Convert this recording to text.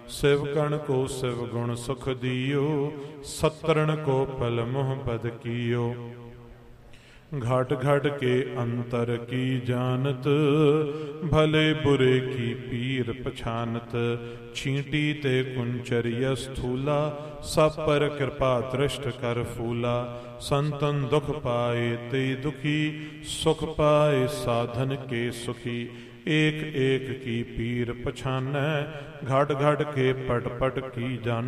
शिवकण को शिव गुण सुख दियो, सतरण को पल मोह बद कियो। घाट घाट के अंतर की जानत, भले बुरे की पीर पछानत। छींटी ते कुंचरिय स्थूला, सब पर कृपा दृष्ट कर फूला। संतन दुख पाए ते दुखी, सुख पाए साधन के सुखी। एक एक की पीर पछानै, घाट घाट के पट पट की जान।